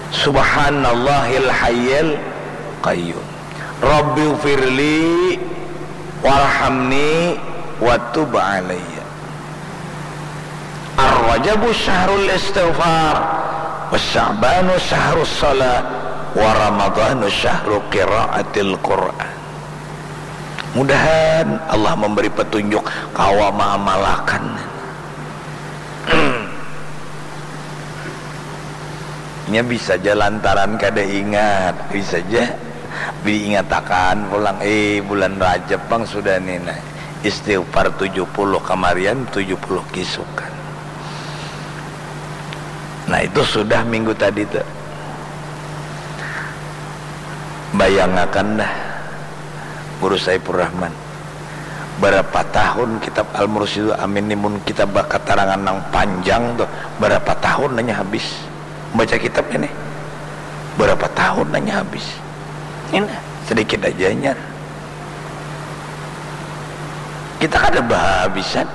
Subhanallahil hayyil qayyum. Rabbi firli warhamni wa tub alayya. Ar-Rajabu syahrul istighfar, was-Sya'banu syahrus salat, wa Ramadhanu syahru qiraatil Qur'an. Mudahan Allah memberi petunjuk kawa mengamalkan. Nya bisa aja lantaran kada ingat, bisa aja diingatakan pulang bulan Rajab bang sudah nih nah, istighfar 70 kamarian 70 kisukan. Nah itu sudah minggu tadi tuh. Bayangkan dah Guru Saifur Rahman berapa tahun kitab Al-Mursyidul Amin nimun kita bakat tarangan nang panjang tuh, berapa tahun nanya habis baca kitab ini, berapa tahun nanya habis ini sedikit aja nyar. Kita kada bahabisan.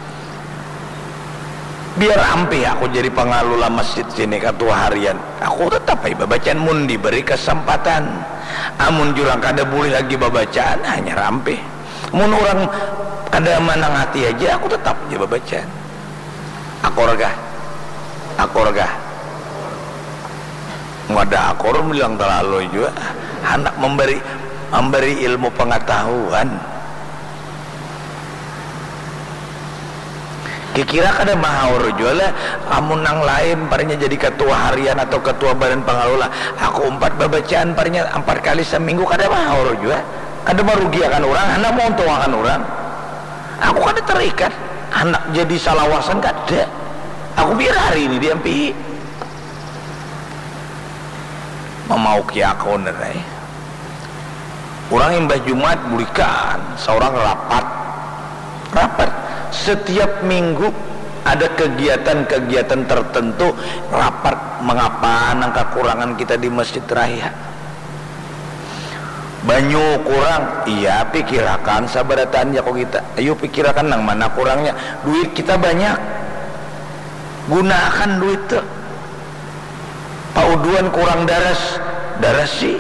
Biar ampe aku jadi pengelola masjid sini ketua harian, aku tetap aja babacaan mun diberi kesempatan. Amun jurang kada boleh lagi babacaan hanya rampe. Mun orang kada manang hati aja aku tetap aja babacaan. Akorgah ngada akor bilang terlalu juga anak memberi ilmu pengetahuan. Kira kada mahaur jualah amun nang lain parnya jadi ketua harian atau ketua badan pengelola aku 4 babacaan parnya 4 kali seminggu kada mahaur juga, kada merugikan orang, anak mau untungan orang. Aku kada terikat anak jadi salawasan kada, aku biar hari ini diampi mau kia aku nerai orang imbah Jumat bulikan seorang rapat setiap minggu ada kegiatan-kegiatan tertentu rapat mengapa nang kekurangan kita di Masjid Raya banyu kurang, iya pikirakan sabaratan ya kok kita, ayo pikirakan nang mana kurangnya, duit kita banyak gunakan duit tuh. Pauduan kurang daras sih.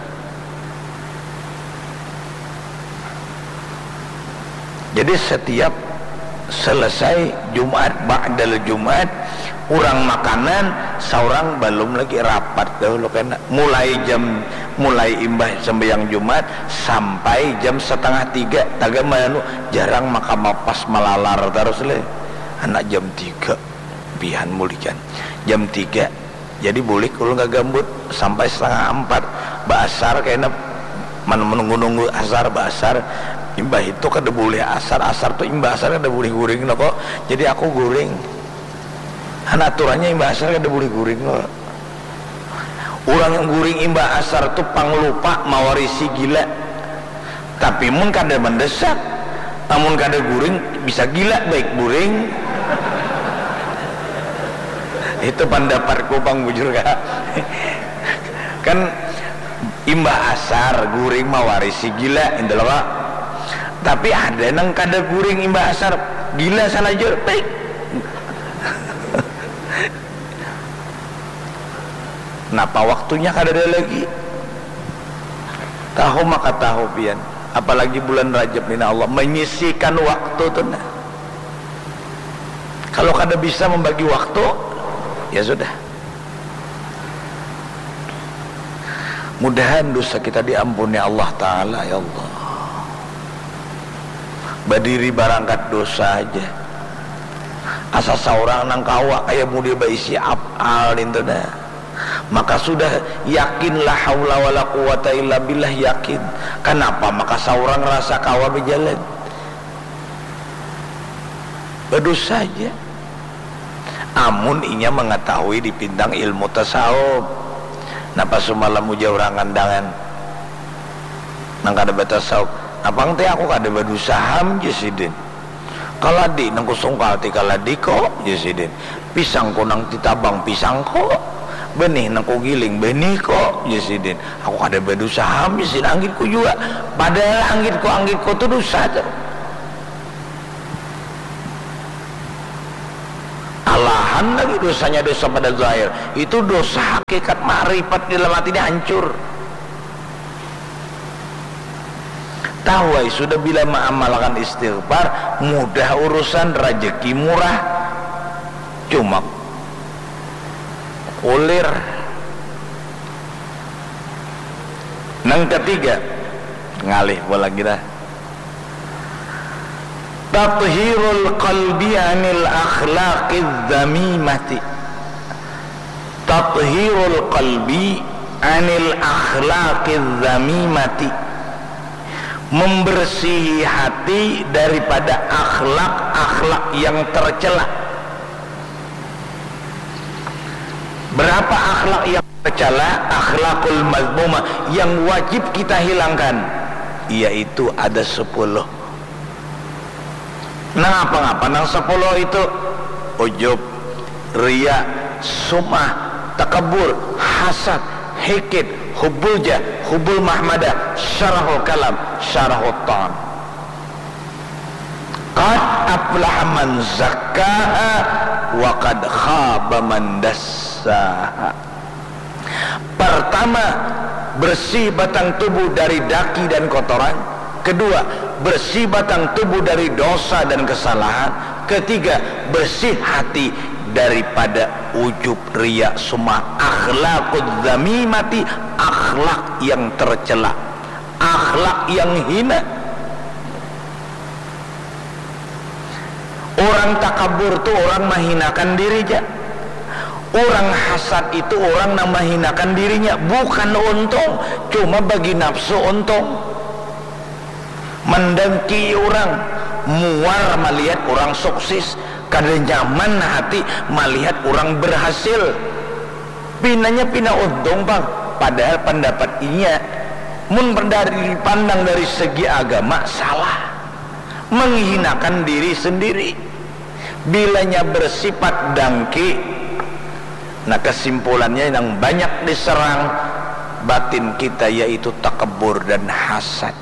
Jadi setiap selesai Jumat ba'dal Jumat kurang makanan seorang belum lagi rapat dahulu karena mulai imbah sembahyang Jumat sampai jam 2:30 taga manu jarang makan mapas malalar terus le anak jam 3 bihan mulikan jam 3 jadi boleh kalau nggak gambut sampai 3:30 basar kayaknya menunggu asar basar imbah itu kada boleh asar tuh imbah asar kada boleh guring no kok, jadi aku guring anak aturannya imbah asar kada boleh guring no. Orang yang guring imbah asar tuh panglupa mawarisi gila, tapi mun kada mendesak namun kada guring bisa gila baik guring. Itu pendapatku Bang Bujur kan imbah asar guring mawarisi gila indah loh, tapi ada nang kada guring imbah asar gila salah jur baik. Napa waktunya kada ada lagi tahu maka tahu pian, apalagi bulan Rajab ini Allah menyisihkan waktu tuh nah. Kalau kada bisa membagi waktu ya sudah, mudahan dosa kita diampuni Allah Ta'ala ya Allah. Berdiri barangkat dosa aja asa seorang nang kawa kayak mudir baisi apal itu dah, maka sudah yakinlah haula wala quwata illa billah yakin. Kenapa maka seorang rasa kawa berjalan berdosa aja amun inya mengetahui dipindang ilmu tasawuf. Napa semalam uja orang andangan nang kada batasawuf napang teh aku kada badusaham jesidin kaladi nang kusungkal ti kaladi kok jesidin pisang ko nang titabang pisang ko benih nang kugiling benih kok jesidin aku kada badusaham jesidin anggitku juga padahal anggitku tu dosa tuh. Alahan tambahan lagi dosanya dosa pada zahir. Itu dosa hakikat ma'rifat di dalam hati ini hancur. Tahu sudah bila mengamalkan istighfar mudah urusan, rezeki murah, cuma ulir. Yang ketiga, ngalih bola kita, tathhirul qalbi anil akhlaqiz zamimati. Tathhirul qalbi anil akhlaqiz zamimati, membersihi hati daripada akhlak-akhlak yang tercela. Berapa akhlak yang tercela? Akhlakul mazmumah yang wajib kita hilangkan, yaitu ada 10. Nang apa-apa nang 10 itu ujub, riya, sum'ah, takabur, hasad, hikid, hubbul jah, hubbul mahmadah, syarahul kalam, syarahul ta'an. Qad aflaha man zakkaha wa qad khaba man dassaha. Pertama, bersih batang tubuh dari daki dan kotoran. Kedua, bersih batang tubuh dari dosa dan kesalahan. Ketiga, bersih hati daripada ujub, riya, sum'ah. Akhlaqud zamimati, akhlak yang tercela, akhlak yang hina. Orang takabur itu orang menghinakan dirinya. Orang hasad itu orang yang menghinakan dirinya, bukan untung, cuma bagi nafsu untung. Mendengki orang, muar melihat orang sukses, kadang nyaman hati melihat orang berhasil. Pinanya pina untung bang, padahal pendapat inya dipandang dari segi agama salah, menghinakan diri sendiri. Bilanya bersifat dangki, nah kesimpulannya yang banyak diserang batin kita yaitu takabur dan hasad.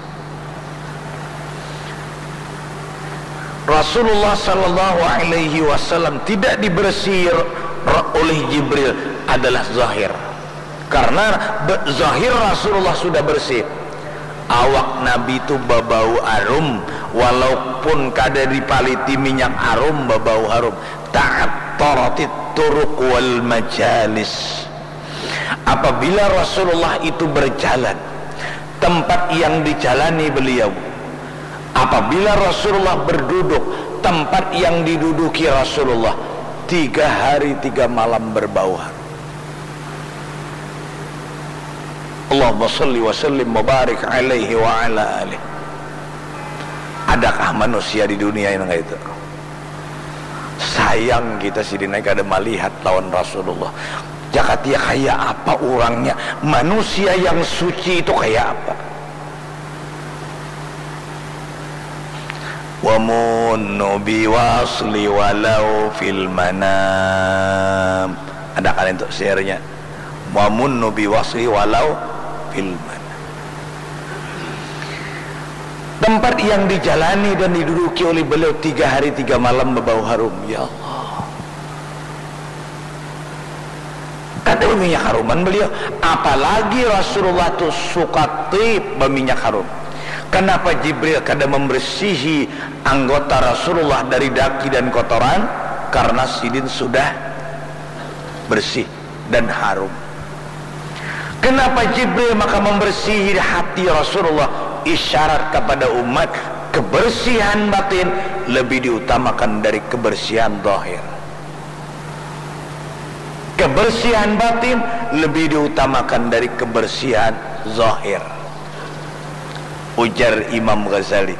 Rasulullah sallallahu alaihi wasallam tidak dibersih oleh Jibril adalah zahir, karena zahir Rasulullah sudah bersih. Awak Nabi itu berbau harum, walaupun kada dipaliti minyak harum berbau harum. Ta'attaratit turuq wal majalis. Apabila Rasulullah itu berjalan, tempat yang dijalani beliau, apabila Rasulullah berduduk, tempat yang diduduki Rasulullah, 3 hari 3 malam berbau harum. Allahumma salli wa sallim mubarak alaihi wa ala alihi. Adakah manusia di dunia yang kayak itu? Sayang kita sini naik ada melihat lawan Rasulullah. Jakat dia kayak apa orangnya? Manusia yang suci itu kayak apa? Wa munnu biwasli walau fil manam. Ada kalian untuk share-nya. Wa munnu biwasli walau fil manam. Tempat yang dijalani dan diduduki oleh beliau 3 hari 3 malam berbau harum. Ya Allah, kata minyak haruman beliau. Apalagi Rasulullah itu suka tip berminyak harum. Kenapa Jibril kada membersihi anggota Rasulullah dari daki dan kotoran? Karena sidin sudah bersih dan harum. Kenapa Jibril maka membersihi hati Rasulullah? Isyarat kepada umat kebersihan batin lebih diutamakan dari kebersihan zahir. Kebersihan batin lebih diutamakan dari kebersihan zahir. Ujar Imam Ghazali,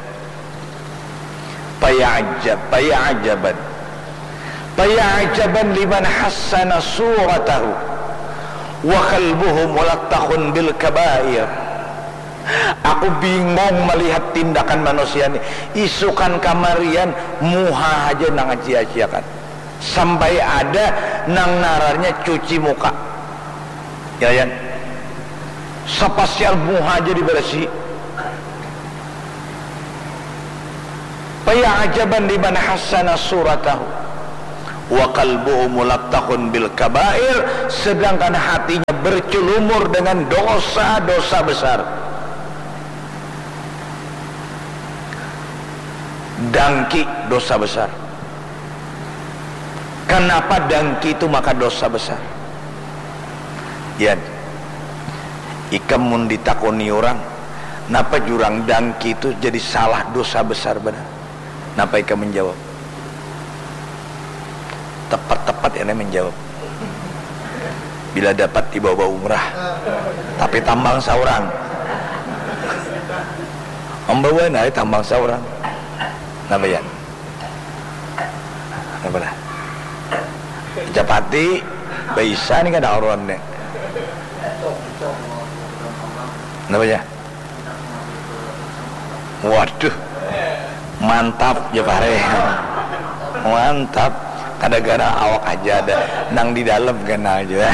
Paya'ajaban liman hassana suratahu wa qalbuhu mulattakhun bil kabair. Aku bingung melihat tindakan manusia ini. Isukan kamarian muha aja nang cia-ciakan, sampai ada nang nararnya cuci muka. Ya, spasial muha aja dibersih. Paya'ajaban liman hassana suratahu wa qalbuhu mulattaqun bil kabair, sedangkan hatinya bercelumur dengan dosa-dosa besar. Dangki dosa besar. Kenapa dangki itu maka dosa besar? Ya, ikam mun ditakoni orang, napa jurang dangki itu jadi salah dosa besar benar? Napa ikam menjawab? Tepat-tepat ya menjawab. Bila dapat dibawa umrah, tapi tambang seorang, membawa naik tambang seorang, napa ya? Napa lah? Japati, bisa nih kada orang nih. Napa ya? Waduh, mantap ya pare, mantap. Kadang-kadang awak aja ada, nang di dalam kena aja.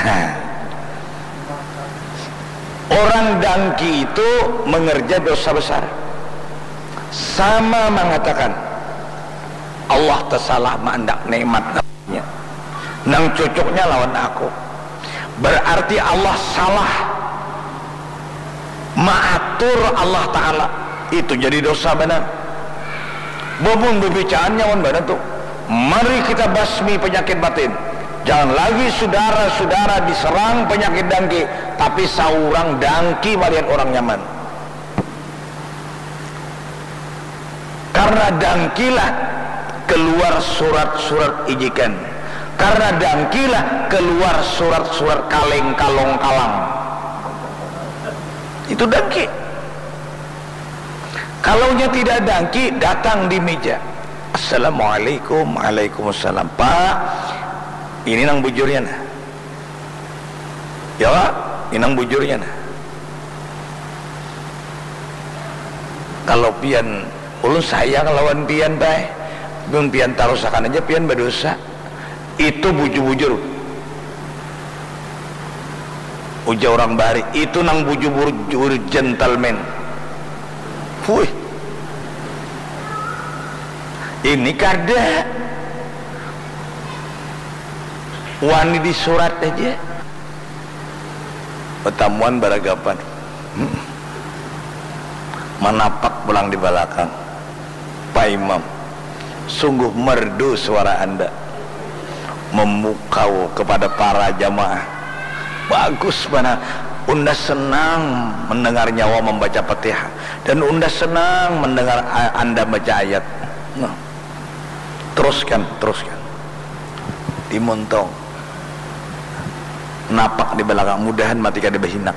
Orang dangki itu mengerja dosa besar. Sama mengatakan Allah tersalah mandak nikmat namanya. Nang cocoknya lawan aku. Berarti Allah salah mengatur Allah Ta'ala. Itu jadi dosa benar. Bobong berbicaraannya wan benar tuh. Mari kita basmi penyakit batin. Jangan lagi saudara-saudara diserang penyakit dangki, tapi seorang dangki melihat orang nyaman. Karena dangkilah keluar surat-surat ijikan. Karena dangkilah keluar surat-surat kaleng kalong kalang. Itu dangki. Kalaunya tidak dangki, datang di meja. Assalamualaikum. Waalaikumsalam. Pak, ini nang bujurnya nah. Ya Pak, ini nang bujurnya nah. Kalau pian ulun sayang lawan pian bae, belum pian tarusakan aja pian berdosa. Itu bujur-bujur. Uja orang bari, itu nang bujur-bujur gentleman. Wuih. Ini kada wani di surat aja pertemuan beragapan menapak pulang di belakang. Pak Imam, sungguh merdu suara anda memukau kepada para jamaah. Bagus mana unda senang mendengar nyawa membaca Fatihah, dan unda senang mendengar anda baca ayat. Nah, teruskan dimontong napak di belakang, mudahan mati kada berhinak.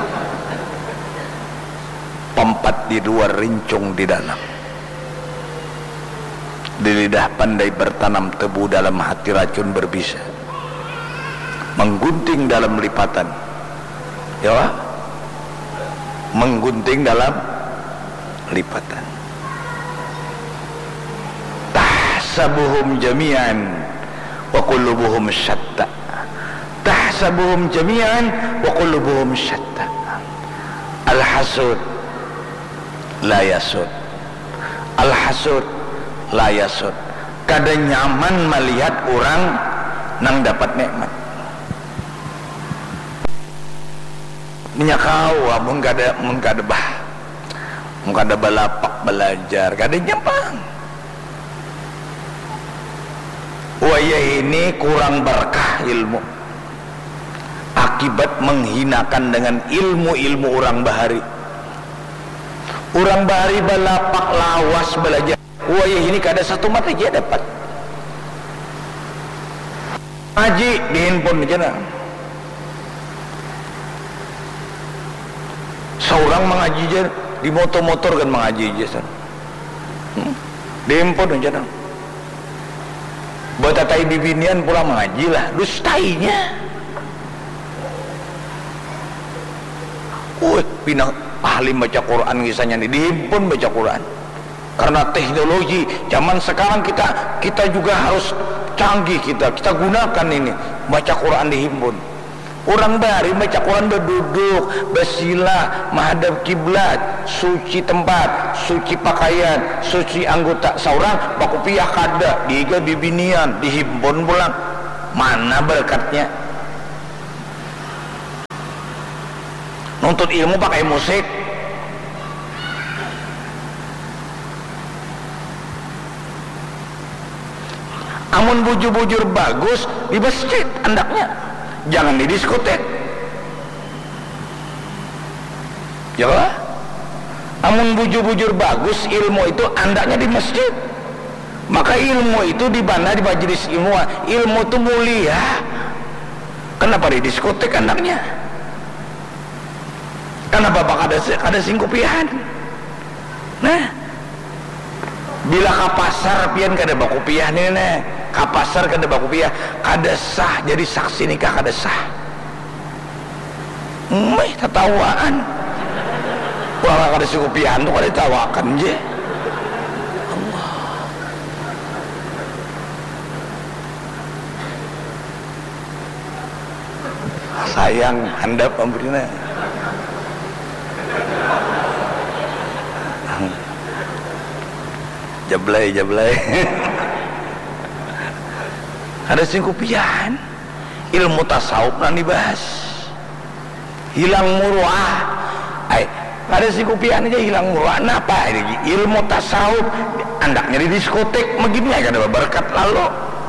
Pempat di luar, rincung di dalam. Di lidah pandai bertanam tebu, dalam hati racun berbisa. Menggunting dalam lipatan, ya, menggunting dalam lipatan. Tahsabuhum jami'an wa qulubuhum syatta. Tahsabuhum jami'an wa qulubuhum syatta. Al-hasud la yasud. Al-hasud la yasud. Kada nyaman melihat orang nang dapat nikmat. Nya kau mun kada balapak belajar, kada nyampang. Waya ini kurang berkah ilmu, akibat menghinakan dengan ilmu-ilmu orang bahari. Orang bahari balapak lawas belajar, waya ini kada satu mata dia dapat. Ngaji di handphone aja nah. Seorang mengaji aja di motor-motor kan mengaji aja di handphone aja nah. Batatai bibinian pula mengaji lah, dustainya. Pinang ahli baca Quran kisahnya nih, dihimpun baca Quran. Karena teknologi zaman sekarang kita juga harus canggih, kita gunakan ini baca Quran dihimpun. Orang bari baca Quran berduduk, bersila, menghadap kiblat, suci tempat, suci pakaian, suci anggota seorang, bakupiah kada, diiga bibinian, dihimpun pulang. Mana berkatnya? Nuntut ilmu pakai musik. Amun bujur-bujur bagus di masjid andaknya, jangan di diskotek. Ya lah. Amun bujur-bujur bagus ilmu itu andaknya di masjid. Maka ilmu itu di mana? Di majelis ilmu. Ilmu itu mulia. Kenapa di diskotek andaknya? Kenapa ada singkupian? Nah, bila ke pasar pian kada bakupiah nih nih. Ke pasar kada bakupiah, kada sah jadi saksi nikah, kada sah. Tertawaan. Wah, kada singkupian tuh kada ditawakan je. Allah. Sayang handap pemberinya. Jablay ada singkupian ilmu tasawuf yang dibahas hilang muruah ada singkupian aja hilang muruah. Napa ilmu tasawuf andaknya di diskotek begini aja ada berkat lalu.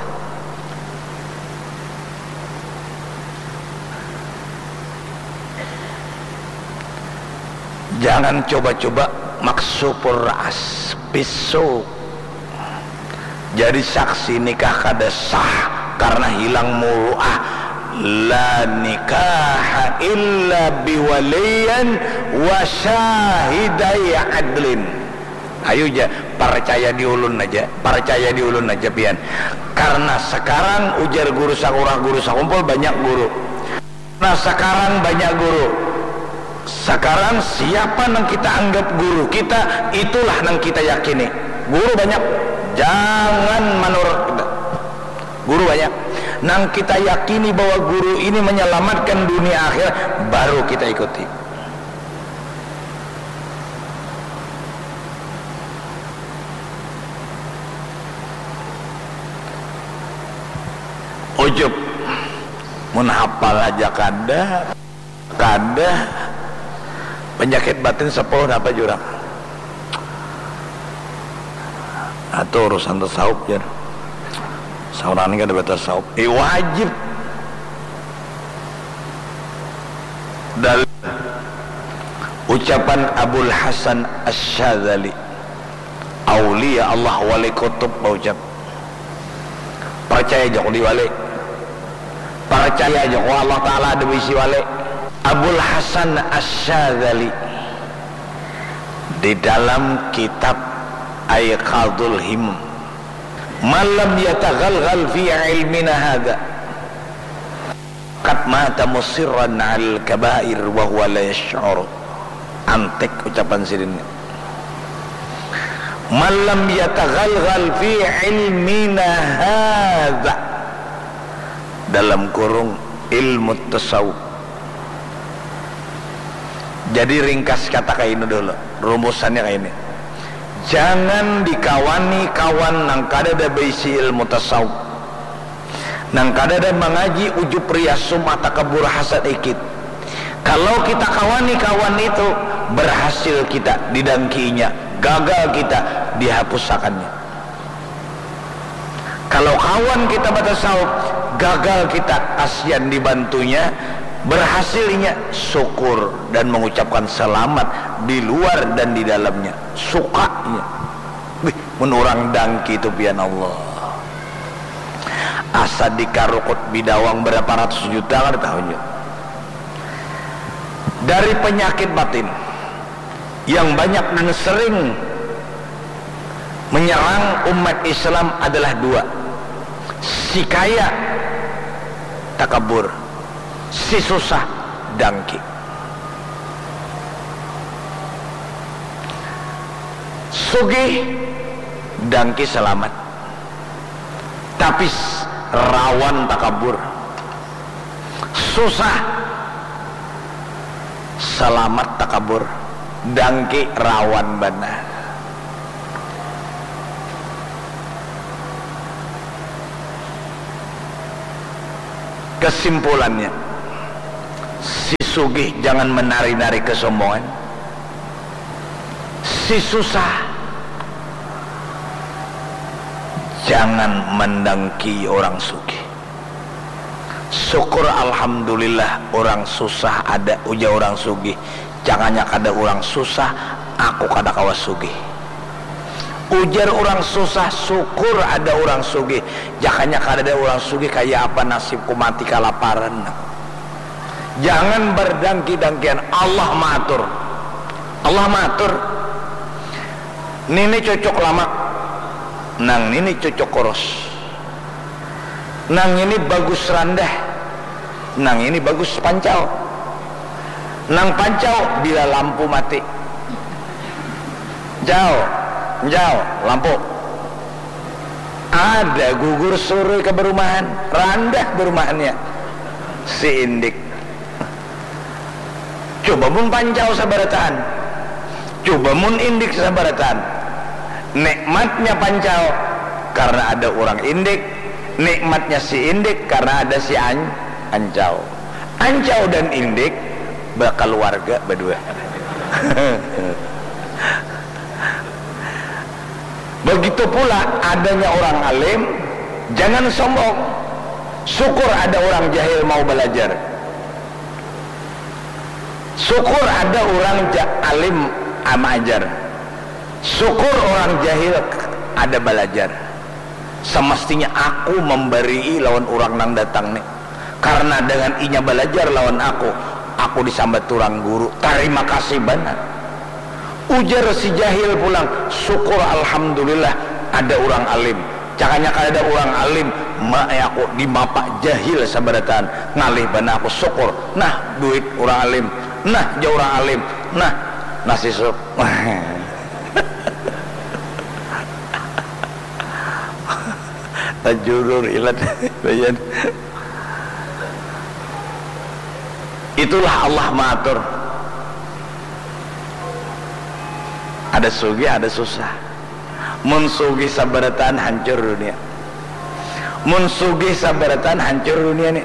Jangan coba-coba maksupur ras pisau jadi saksi nikah kada sah karena hilang muruah. La nikah illa biwaliyan wa syahidai adlin. Ayo aja percaya di ulun aja pian. Karena sekarang ujar guru sakumpul banyak guru. Nah sekarang banyak guru. Sekarang siapa yang kita anggap guru kita, itulah yang kita yakini. Guru banyak, jangan menurut kita. Guru banyak, yang kita yakini bahwa guru ini menyelamatkan dunia akhir, baru kita ikuti. Ujub, mun hafal aja kada penyakit batin sepuh apa jurang atau urusan tasawuf ya seorang ini kan ada tasawuf wajib dalam ucapan Abul Hasan Asy-Syadzali aulia Allah wali kutub ucap percaya jok di wali percaya jok Allah Ta'ala ada bisi wali. Abul Hasan Asy-Syadzali di dalam kitab Aiqadul Himam malam yataghalghal fi ilmina hadha qad mata musirran al kabair wa huwa la yash'ur. Antek ucapan sini malam yataghalghal fi ilmina hadha dalam kurung ilmu tasawuf. Jadi ringkas kata kayak ini dulu, rumusannya kayak ini. Jangan dikawani kawan nang kada ada beisi ilmu tasawuf, nang kada ada mengaji ujub riyasum atau kabur hasad ikit. Kalau kita kawani kawan itu, berhasil kita didangkinya, gagal kita dihapusakannya. Kalau kawan kita batasawuf, gagal kita kasihan dibantunya, berhasilnya syukur dan mengucapkan selamat di luar dan di dalamnya, sukanya. Menurang dangki itu pian Allah. Asa dikarukut bidawang berapa ratus juta kan tahunnya. Dari penyakit batin yang banyak dan sering menyerang umat Islam adalah dua: si kaya takabur, si susah dangki. Sugih dangki selamat, tapi rawan takabur. susah selamat takabur dangki rawan benar. Kesimpulannya, si sugih jangan menari-nari kesombongan, si susah jangan mendengki orang sugih. Syukur alhamdulillah orang susah ada uja orang sugih, jangannya kada orang susah aku kada kawa sugih. Ujar orang susah syukur ada orang sugih, jangannya kada ada orang sugih kayak apa nasibku mati kelaparan. Jangan berdangki-dangkian. Allah matur, Allah matur nini cocok lama nang nini cocok koros, nang ini bagus rendah, nang ini bagus pancau, nang pancau bila lampu mati jauh lampu ada gugur sore ke berumahan rendah berumahannya si indik. Coba mun pancau sabaratan, coba mun indik sabaratan. Nikmatnya pancau karena ada orang indik, nikmatnya si indik karena ada si ancau. Ancau dan indik bakal warga berdua. Begitu pula adanya orang alim, jangan sombong. Syukur ada orang jahil mau belajar, syukur ada orang alim amajar, syukur orang jahil ada belajar. Semestinya aku memberi lawan orang nang datang nih, karena dengan inya belajar lawan aku disambat turang guru. Terima kasih banget. Ujar si jahil pulang, syukur alhamdulillah ada orang alim. Jangannya kalau ada orang alim aku di mapak jahil sabaratan ngalih bana aku syukur. Nah duit orang alim, nah jauh orang alim, nah nasi sup. Tajurur ilat bayan. Itulah Allah matur. Ada sugi ada susah. Mun sugih sabaratan hancur dunia, mun sugih sabaratan hancur dunia nih.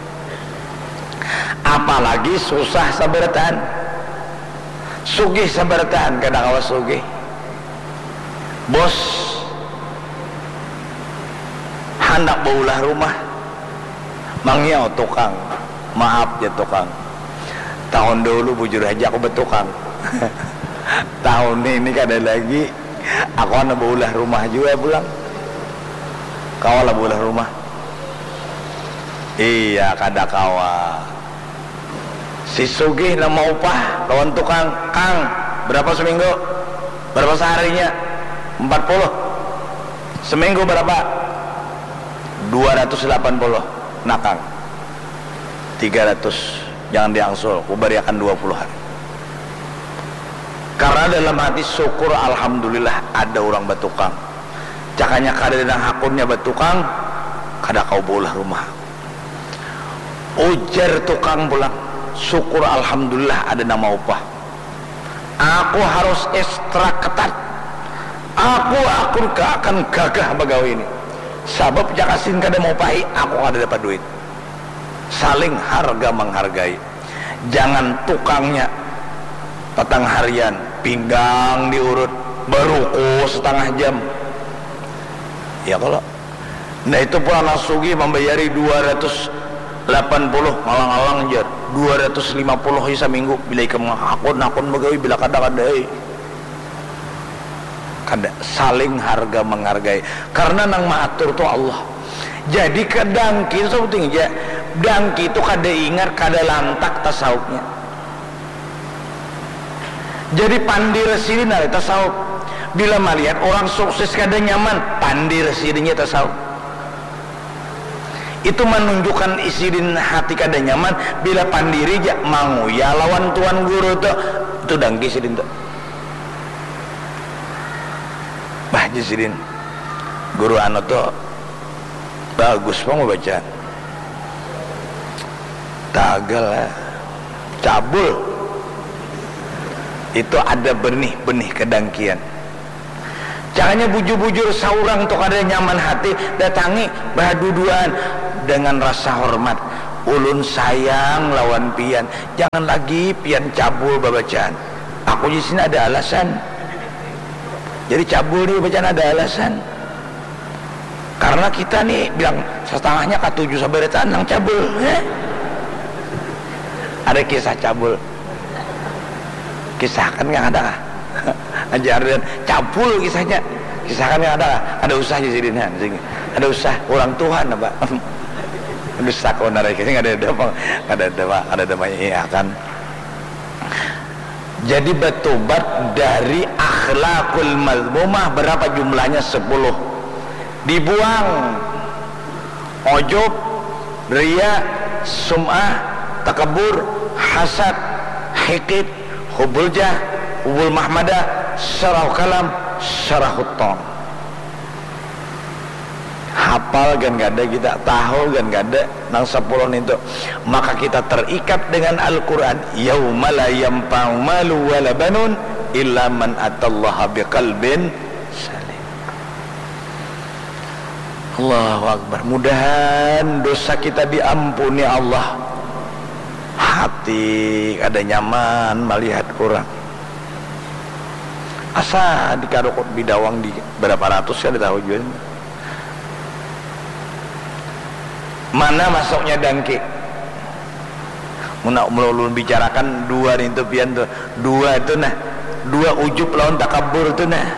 Apalagi susah sabaratan, sugih sabaratan kadang awas sugih. Bos hendak baulah rumah, mangyau tukang, maaf ya tukang. Tahun dulu bujur aja aku betukang. Tahun ini kada lagi aku anak baulah rumah juga pulang. Kau lah baulah rumah. Iya kada kawa. Si sugih nama upah lawan tukang, Kang berapa seminggu? Berapa seharinya? 40. Seminggu berapa? 280. Nah Kang 300 jangan diangsul, ku beriakan 20 hari. Karena dalam hati syukur alhamdulillah ada orang betukang. Jakanya kada dan hakunnya betukang, kada kau bolah rumah. Ujar tukang pulang, syukur alhamdulillah ada nama upah. Aku harus ekstra ketat. Aku akan gagah bagawi ini. Sebab jakasin kada mau pahi, aku kada dapat duit. Saling harga menghargai. Jangan tukangnya petang harian pinggang diurut beruku setengah jam ya kalau nah itu pula nasugi membayari 280 malang-alang jar 250 hisa minggu bila ikan akun begawi bila kada-kada saling harga menghargai karena nang maatur tu Allah. Jadi kadang kita sebetulnya ya dangki itu kada ingat kada lantak tasawufnya. Jadi pandir sini nari tasawuf. Bila melihat orang sukses kada nyaman, pandir sininya tasawuf. Itu menunjukkan isirin hati kada nyaman. Bila pandiri ja mangu ya lawan tuan guru itu dangki sidin tu. Bahji sidin guru anu tu bagus mau baca. Tagal cabul itu ada benih-benih kedangkian. Caranya bujur-bujur saurang untuk ada nyaman hati, datangi bahaduduan dengan rasa hormat. Ulun sayang lawan pian, jangan lagi pian cabul babacaan. Aku di sini ada alasan. Jadi cabul di bacaan ada alasan. Karena kita nih bilang setengahnya K7 sampai tanang cabul. Ada kisah cabul. Kisahkan yang ada. Ajaran cabul kisahnya. Kisahkan yang ada usah di sini. Ada usah orang Tuhan apa? Ada usah kau narik kisah ada ya kan. Jadi bertobat dari akhlakul mazmumah berapa jumlahnya? 10. Dibuang ujub, riya, sum'ah, takabur, hasad, hikid, hubul jah, hubul mahmadah, syarah kalam, syarah hutam. Hafal kan gak ada, kita tahu kan gak ada nang 10 itu. Maka kita terikat dengan Al-Quran. Yauma la yanfa'u malu wala banun illa man atallaha biqalbin salim. Allahu Akbar. Mudahan dosa kita diampuni Allah. Hati ada nyaman melihat orang. Asa dikarokot bidawang di berapa ratus kan tahu juga. Mana masuknya dangki? Muna ulun bicarakan dua itu pian tuh. Dua itu nah. Dua ujub lawan takabur itu nah.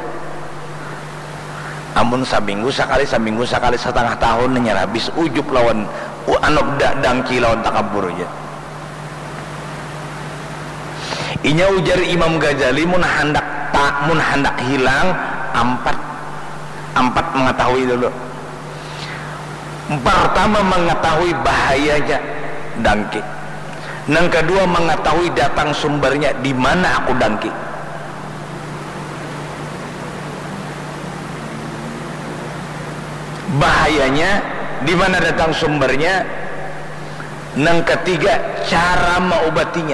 Amun saminggu sekali setengah tahun nya habis ujub lawan anok dangki lawan takabur aja. Inya ujar Imam Ghazali mun hendak hilang empat mengetahui dulu. Pertama mengetahui bahayanya dangki. Yang kedua mengetahui datang sumbernya, di mana aku dangki. Bahayanya di mana datang sumbernya. Yang ketiga cara mengobatinya.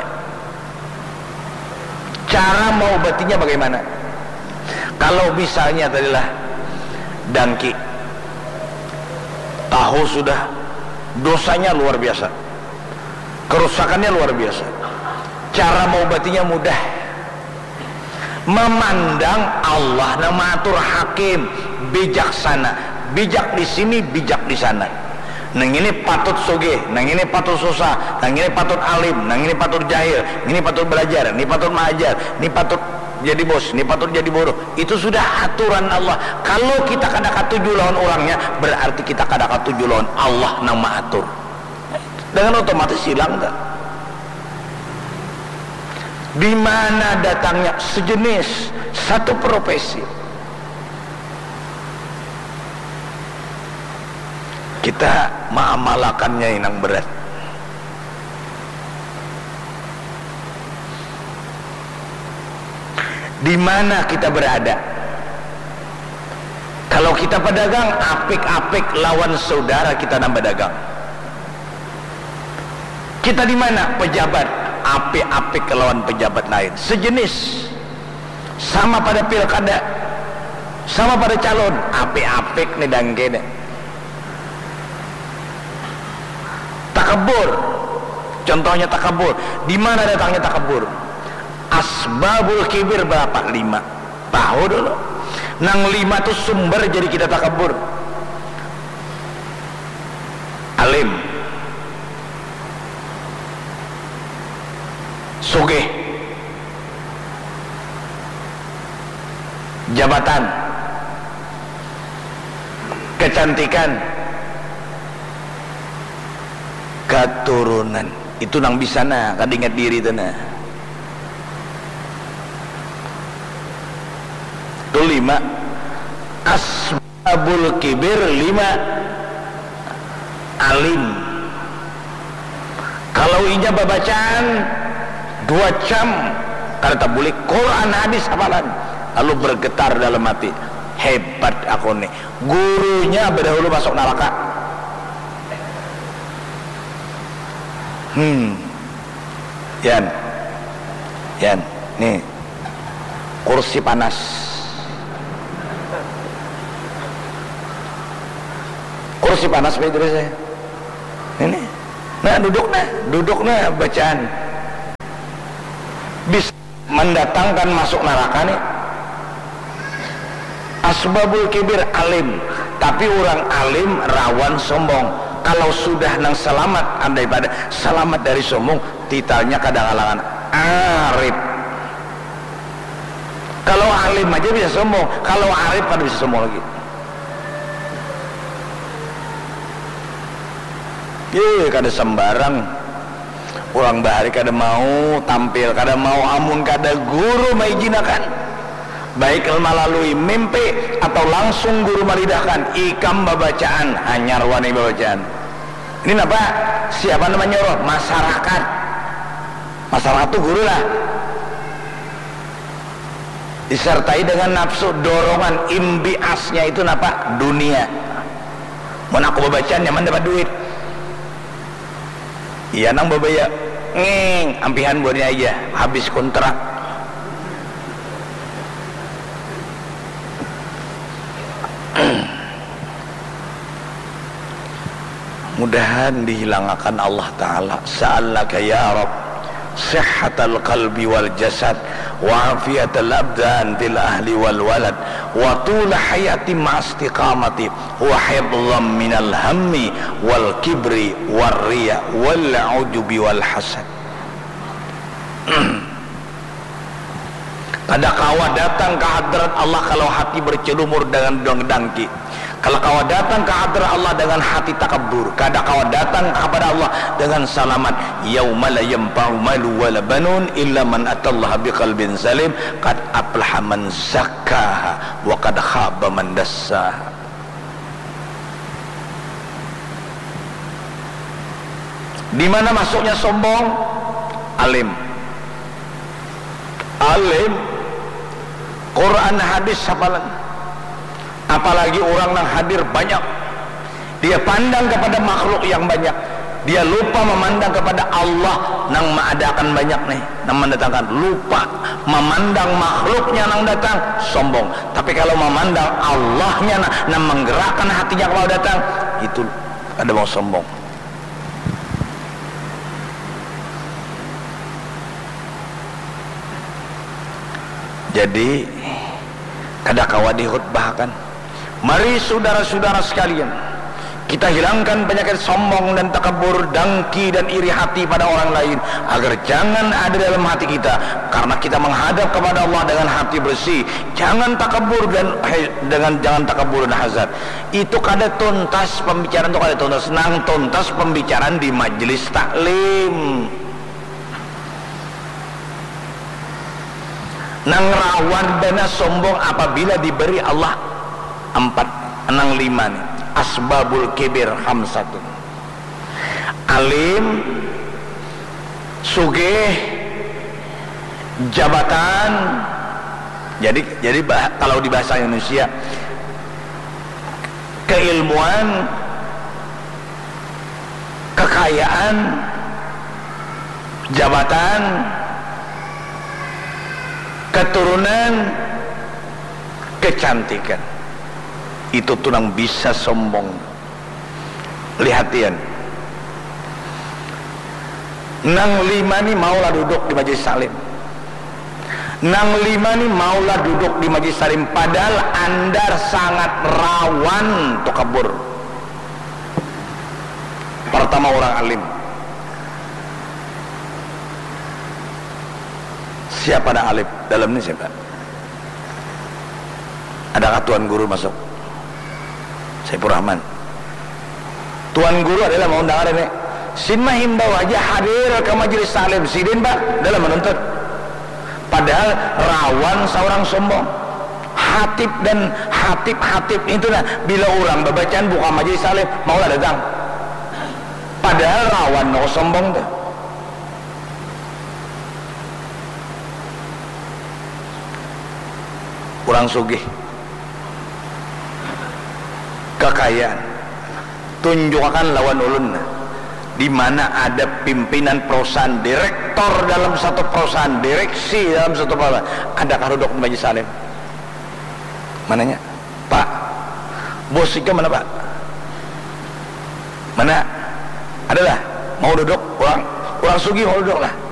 Cara mengobatinya bagaimana? Kalau misalnya tadilah dangki, tahu sudah dosanya luar biasa, kerusakannya luar biasa. Cara mengobatinya mudah. Memandang Allah nama atur hakim, bijaksana, bijak di sini, bijak di sana. Nang ini patut soge, nang ini patut susah, nang ini patut alim, nang ini patut jahil, ini patut belajar, ini patut mengajar, ini patut jadi bos, ini patut jadi bodoh. Itu sudah aturan Allah. Kalau kita kada katuju lawan orangnya, berarti kita kada katuju lawan Allah nama atur. Dengan otomatis hilang tak? Di mana datangnya sejenis satu profesi, kita mengamalkannya yang berat. Di mana kita berada? Kalau kita pedagang, apik-apik lawan saudara kita nambah dagang. Kita di mana? Pejabat, apik-apik lawan pejabat lain. Sejenis, sama pada pilkada, sama pada calon, apik-apik nih dangke. Takabur, contohnya takabur. Di mana datangnya takabur? Asbabul kibir berapa? 5. Tahu dulu. Nang 5 itu sumber jadi kita takabur. Alim, sugih, jabatan, kecantikan, keturunan. Itu nang bisa nah, kada ingat diri itu nah. Itu 5. Asbabul kibir 5. Alim. Kalau inya babacaan 2 jam kada tak boleh Quran hadis hafalan, lalu bergetar dalam hati, hebat aku nih, gurunya berdahulu masuk neraka. Yan, nih kursi panas. Kursi panas begitu saya. Ini, nah duduknya bacaan bisa mendatangkan masuk neraka nih. Asbabul kibir alim, tapi orang alim rawan sombong. Kalau sudah nang selamat daripada selamat dari sombong, titelnya kadang-kadang arif. Kalau alim aja bisa sombong, kalau arif kan bisa sombong lagi. Kada sembarang orang bahari kada mau tampil, kada mau amun kada guru maijinakan, baik melalui mimpi atau langsung guru malidahkan ikam babacaan hanyar wani babacaan. Ini apa? Siapa namanya roh? Masyarakat itu guru lah, disertai dengan nafsu dorongan imbiasnya itu apa? Dunia. Mau aku babacaan nyaman dapat duit. Iya nang babaya ampihan buatnya aja habis kontrak. Mudahan dihilangkan Allah Ta'ala. Sa'alaka ya Rabb sihhatal qalbi wal jasad wa afiyatal abdan fil ahli wal walad wa tula hayati ma istiqamati wa hibdhan minal hammi wal kibri war riya wal ujubi wal hasad. Kada kawa datang ke hadrat Allah kalau hati bercelumur dengan dongdangki. Kalau kawa datang ke hadrat Allah dengan hati takabur. Kada kawa datang kepada Allah dengan salamat. Yauma la yanfa'u malu wala banun illa man atallaha biqalbin salim qad aflaha man zakkaha wa qad khaba man dassaha. Di mana masuknya sombong? Alim. Quran hadis hafalan. Apalagi orang yang hadir banyak, dia pandang kepada makhluk yang banyak, dia lupa memandang kepada Allah nang mengadakan banyak nih, nang mendatangkan, lupa memandang makhluknya nang datang, sombong. Tapi kalau memandang Allahnya nang menggerakkan hatinya kalau datang, itu ada mau sombong. Jadi kada kawa dihutbahkan. Mari saudara-saudara sekalian, kita hilangkan penyakit sombong dan takabur, dengki dan iri hati pada orang lain, agar jangan ada dalam hati kita, karena kita menghadap kepada Allah dengan hati bersih. Jangan takabur jangan takabur dan hasad. Itu kada tuntas pembicaraan, itu kada tuntas. Nang tuntas pembicaraan di majelis taklim. Nang rawan dana sombong apabila diberi Allah 5 nih. Asbabul kibir khamsatun. Alim, sugih, jabatan. Jadi kalau di bahasa Indonesia, keilmuan, kekayaan, jabatan, keturunan, kecantikan. Itu tunang bisa sombong. Lihatian, nang 5 nih maulah duduk di majelis salim. Nang 5 nih maulah duduk di majelis salim, padahal Anda sangat rawan takabur. Pertama, orang alim. Siapa ada alim dalam ini? Siapa? Adakah Tuan Guru masuk? Saifur Rahman. Tuan Guru adalah mau undangan ini. Sin mah himbau aja hadir ke majelis salim. Sidin Pak dalam menuntut. Padahal rawan seorang sombong. Hatib itu lah. Bila orang bacaan buka majelis salim, maulah datang. Padahal rawan no sombong tuh. Orang sugih, kekayaan, tunjukkan lawan ulun. di mana ada pimpinan perusahaan, direktor dalam satu perusahaan, direksi dalam satu perusahaan, adakah duduk di majelis alim? Mananya? Pak, bos Ika mana Pak? Mana? Adalah mau duduk, orang sugih mau duduk lah.